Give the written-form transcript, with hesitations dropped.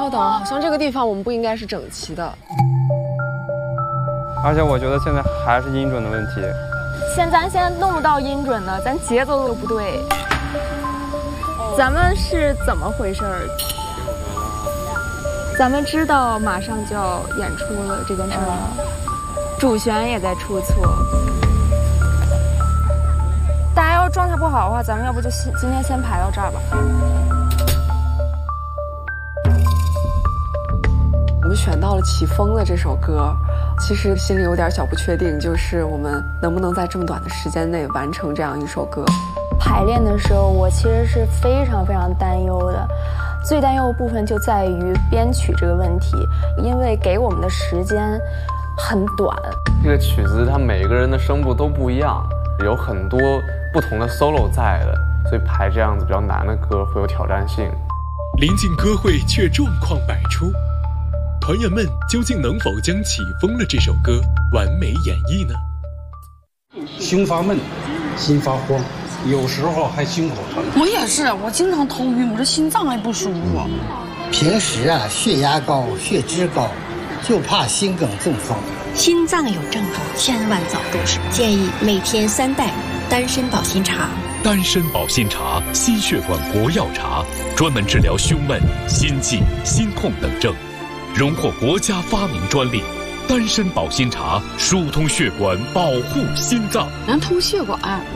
稍等，好像这个地方我们不应该是整齐的。 而且我觉得现在还是音准的问题。 咱现在弄不到音准呢，咱节奏都不对。咱们是怎么回事儿？咱们知道马上就要演出了这件事儿吗？主旋也在出错。大家要状态不好的话，咱们要不就今天先排到这儿吧。 我们选到了起风了这首歌，其实心里有点小不确定，就是我们能不能在这么短的时间内完成这样一首歌。 排练的时候，我其实是非常非常担忧的，最担忧的部分就在于编曲这个问题，因为给我们的时间很短。 这个曲子它每个人的声部都不一样，有很多不同的 solo 在的，所以排这样子比较难的歌会有挑战性。 临近歌会却状况百出，团员们究竟能否将《起风了》这首歌完美演绎呢？ 胸发闷，心发慌，有时候还胸口疼。 我也是，我经常头晕，我这心脏还不舒服。 平时血压高，血脂高，就怕心梗中风。 心脏有症状，千万早重视。建议每天3袋丹参保心茶。 丹参保心茶，心血管国药茶，专门治疗胸闷、心悸、心痛等症，荣获国家发明专利。丹参保心茶疏通血管，保护心脏。 能通血管